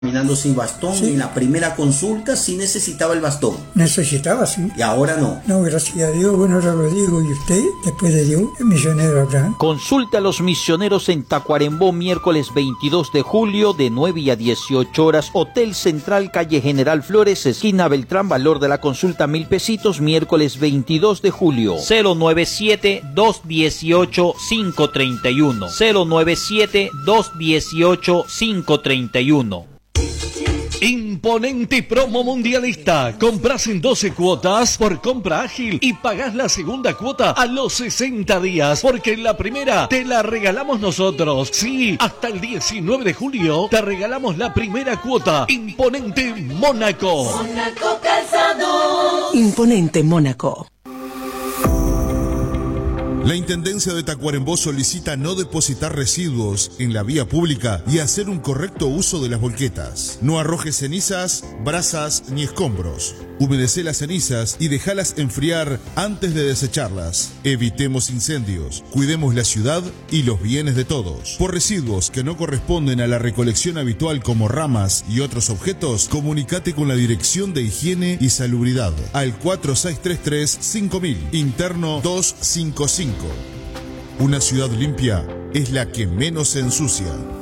Caminando sin bastón, Sí. en la primera consulta sí necesitaba el bastón. Necesitaba, sí. Y ahora no. No, gracias a Dios, bueno, ahora lo digo, y usted, después de Dios, el misionero Abraham. Consulta a los misioneros en Tacuarembó, miércoles 22 de julio, de 9 a 18 horas, Hotel Central, calle General Flores, esquina Beltrán, valor de la consulta 1,000 pesitos, miércoles 22 de julio. 097-218-531. 097-218-531. Imponente promo mundialista. Compras en 12 cuotas por compra ágil y pagás la segunda cuota a los 60 días, porque la primera te la regalamos nosotros. Sí, hasta el 19 de julio te regalamos la primera cuota. Imponente Mónaco. Mónaco Calzado. Imponente Mónaco. La Intendencia de Tacuarembó solicita no depositar residuos en la vía pública y hacer un correcto uso de las volquetas. No arrojes cenizas, brasas ni escombros. Humedecé las cenizas y déjalas enfriar antes de desecharlas. Evitemos incendios, cuidemos la ciudad y los bienes de todos. Por residuos que no corresponden a la recolección habitual como ramas y otros objetos, comunícate con la Dirección de Higiene y Salubridad al 4633-5000, interno 255. Una ciudad limpia es la que menos se ensucia.